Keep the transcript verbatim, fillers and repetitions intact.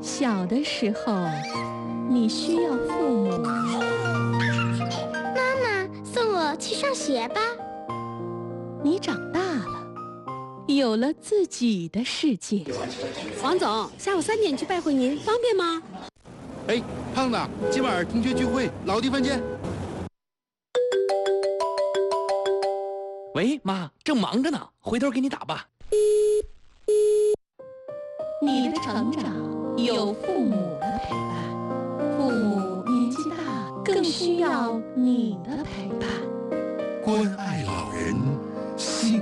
小的时候，你需要父母。 妈妈，送我去上学吧。 你长大了，有了自己的世界。 王总，下午三点去拜会您，方便吗？ 哎，胖子，今晚同学聚会，老地方见。 喂，妈，正忙着呢，回头给你打吧。 你的成长有父母的陪伴，父母年纪大，更需要你的陪伴。 关爱老人，心